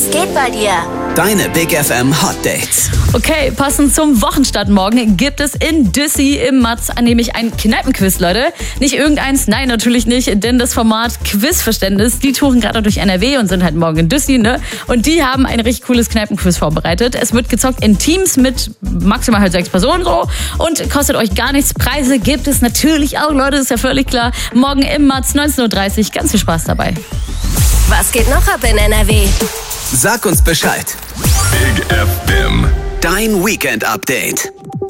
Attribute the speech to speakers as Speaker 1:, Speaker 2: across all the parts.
Speaker 1: Was geht bei dir?
Speaker 2: Deine Big FM Hot Dates.
Speaker 3: Okay, passend zum Wochenstart morgen gibt es in Düssi im Matz nämlich ein Kneipenquiz, Leute. Nicht irgendeins, nein, natürlich nicht, denn das Format Quizverständnis, die touren gerade durch NRW und sind halt morgen in Düssi, ne? Und die haben ein richtig cooles Kneipenquiz vorbereitet. Es wird gezockt in Teams mit maximal halt 6 Personen so und kostet euch gar nichts. Preise gibt es natürlich auch, Leute, ist ja völlig klar. Morgen im Matz, 19:30 Uhr, ganz viel Spaß dabei.
Speaker 1: Was geht noch ab in NRW?
Speaker 2: Sag uns Bescheid.
Speaker 4: Big FM.
Speaker 2: Dein Weekend-Update.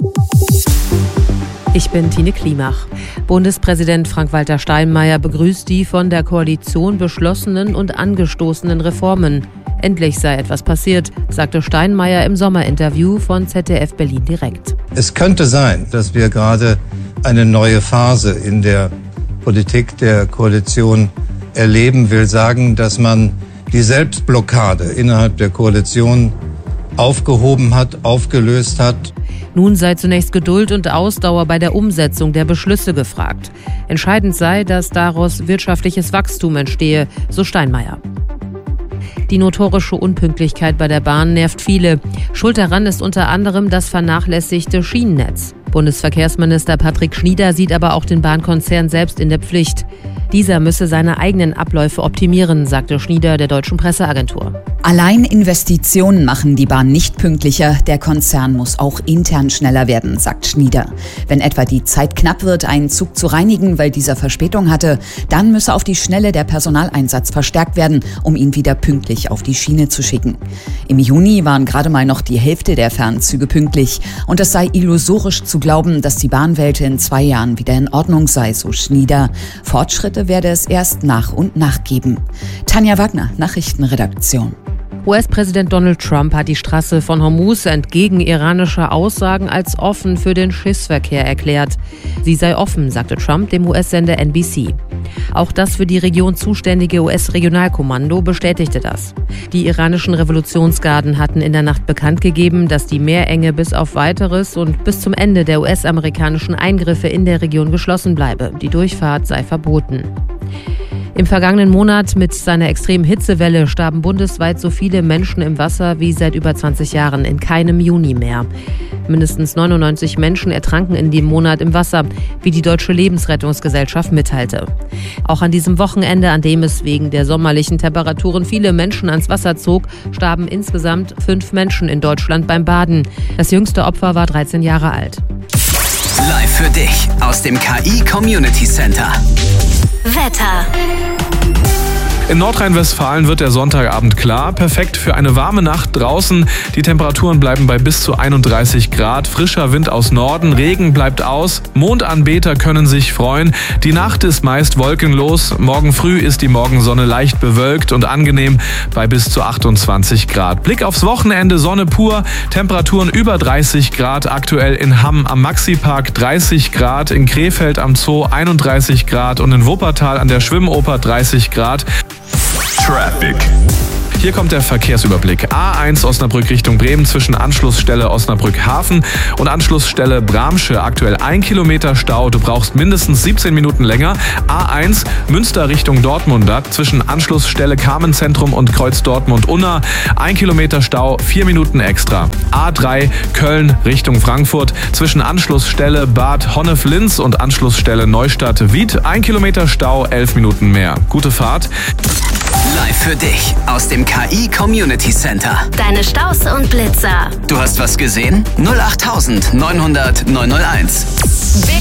Speaker 5: Ich bin Tine Klimach. Bundespräsident Frank-Walter Steinmeier begrüßt die von der Koalition beschlossenen und angestoßenen Reformen. Endlich sei etwas passiert, sagte Steinmeier im Sommerinterview von ZDF Berlin direkt.
Speaker 6: Es könnte sein, dass wir gerade eine neue Phase in der Politik der Koalition erleben. Will sagen, dass man die Selbstblockade innerhalb der Koalition aufgehoben hat, aufgelöst hat.
Speaker 5: Nun sei zunächst Geduld und Ausdauer bei der Umsetzung der Beschlüsse gefragt. Entscheidend sei, dass daraus wirtschaftliches Wachstum entstehe, so Steinmeier. Die notorische Unpünktlichkeit bei der Bahn nervt viele. Schuld daran ist unter anderem das vernachlässigte Schienennetz. Bundesverkehrsminister Patrick Schnieder sieht aber auch den Bahnkonzern selbst in der Pflicht. Dieser müsse seine eigenen Abläufe optimieren, sagte Schnieder der Deutschen Presseagentur.
Speaker 7: Allein Investitionen machen die Bahn nicht pünktlicher. Der Konzern muss auch intern schneller werden, sagt Schnieder. Wenn etwa die Zeit knapp wird, einen Zug zu reinigen, weil dieser Verspätung hatte, dann müsse auf die Schnelle der Personaleinsatz verstärkt werden, um ihn wieder pünktlich auf die Schiene zu schicken. Im Juni waren gerade mal noch die Hälfte der Fernzüge pünktlich. Und es sei illusorisch zu glauben, dass die Bahnwelt in 2 Jahren wieder in Ordnung sei, so Schnieder. Fortschritte werde es erst nach und nach geben. Tanja Wagner, Nachrichtenredaktion.
Speaker 5: US-Präsident Donald Trump hat die Straße von Hormuz entgegen iranischer Aussagen als offen für den Schiffsverkehr erklärt. Sie sei offen, sagte Trump dem US-Sender NBC. Auch das für die Region zuständige US-Regionalkommando bestätigte das. Die iranischen Revolutionsgarden hatten in der Nacht bekannt gegeben, dass die Meerenge bis auf Weiteres und bis zum Ende der US-amerikanischen Eingriffe in der Region geschlossen bleibe. Die Durchfahrt sei verboten. Im vergangenen Monat mit seiner extremen Hitzewelle starben bundesweit so viele Menschen im Wasser wie seit über 20 Jahren in keinem Juni mehr. Mindestens 99 Menschen ertranken in dem Monat im Wasser, wie die Deutsche Lebensrettungsgesellschaft mitteilte. Auch an diesem Wochenende, an dem es wegen der sommerlichen Temperaturen viele Menschen ans Wasser zog, starben insgesamt 5 Menschen in Deutschland beim Baden. Das jüngste Opfer war 13 Jahre alt.
Speaker 2: Live für dich aus dem KI Community Center.
Speaker 1: Wetter.
Speaker 4: In Nordrhein-Westfalen wird der Sonntagabend klar. Perfekt für eine warme Nacht draußen. Die Temperaturen bleiben bei bis zu 31 Grad. Frischer Wind aus Norden. Regen bleibt aus. Mondanbeter können sich freuen. Die Nacht ist meist wolkenlos. Morgen früh ist die Morgensonne leicht bewölkt und angenehm bei bis zu 28 Grad. Blick aufs Wochenende. Sonne pur. Temperaturen über 30 Grad. Aktuell in Hamm am Maxi-Park 30 Grad. In Krefeld am Zoo 31 Grad. Und in Wuppertal an der Schwimmoper 30 Grad. Traffic. Hier kommt der Verkehrsüberblick. A1 Osnabrück Richtung Bremen zwischen Anschlussstelle Osnabrück Hafen und Anschlussstelle Bramsche. Aktuell 1 Kilometer Stau. Du brauchst mindestens 17 Minuten länger. A1 Münster Richtung Dortmund zwischen Anschlussstelle Carmenzentrum und Kreuz Dortmund-Unna. 1 Kilometer Stau, 4 Minuten extra. A3 Köln Richtung Frankfurt zwischen Anschlussstelle Bad Honnef-Linz und Anschlussstelle Neustadt-Wied. 1 Kilometer Stau, 11 Minuten mehr. Gute Fahrt.
Speaker 2: Live für dich aus dem KI Community Center.
Speaker 1: Deine Staus und Blitzer.
Speaker 2: Du hast was gesehen? 08900 901.